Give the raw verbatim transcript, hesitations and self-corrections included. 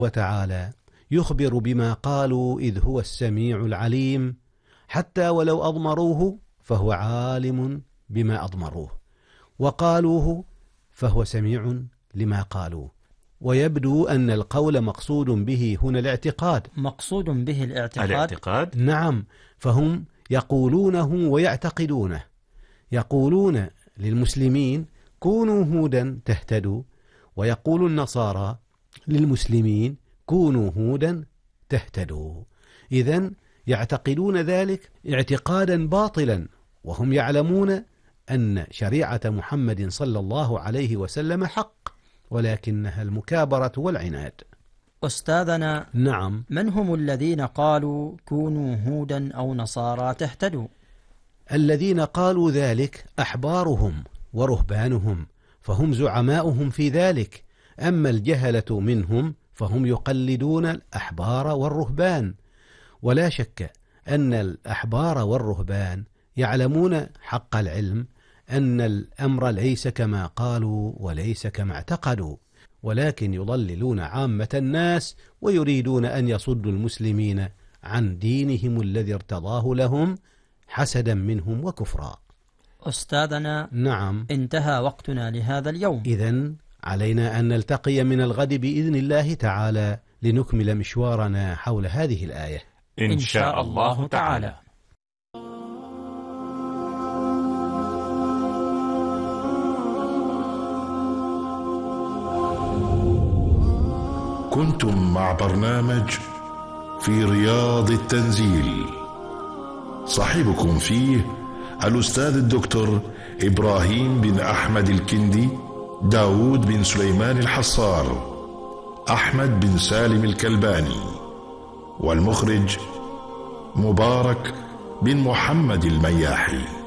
وتعالى يخبر بما قالوا إذ هو السميع العليم، حتى ولو أضمروه فهو عالم بما أضمروه، وقالوه فهو سميع لما قالوا. ويبدو أن القول مقصود به هنا الاعتقاد. مقصود به الاعتقاد؟ الاعتقاد؟ نعم، فهم يقولونه ويعتقدونه. يقولون للمسلمين كونوا هودا تهتدوا، ويقول النصارى للمسلمين كونوا هودا تهتدوا. إذن يعتقدون ذلك اعتقادا باطلا، وهم يعلمون أن شريعة محمد صلى الله عليه وسلم حق، ولكنها المكابرة والعناد. أستاذنا، نعم، من هم الذين قالوا كونوا هودا أو نصارى تهتدوا؟ الذين قالوا ذلك أحبارهم ورهبانهم، فهم زعماؤهم في ذلك. أما الجهلة منهم فهم يقلدون الأحبار والرهبان، ولا شك أن الأحبار والرهبان يعلمون حق العلم أن الأمر ليس كما قالوا وليس كما اعتقدوا، ولكن يضللون عامة الناس ويريدون أن يصدوا المسلمين عن دينهم الذي ارتضاه لهم حسدا منهم وكفرا. أستاذنا، نعم، انتهى وقتنا لهذا اليوم. إذن علينا أن نلتقي من الغد بإذن الله تعالى لنكمل مشوارنا حول هذه الآية إن شاء الله تعالى. كنتم مع برنامج في رياض التنزيل، صاحبكم فيه الأستاذ الدكتور إبراهيم بن أحمد الكندي، داود بن سليمان الحصار، أحمد بن سالم الكلباني، والمخرج مبارك بن محمد المياحي.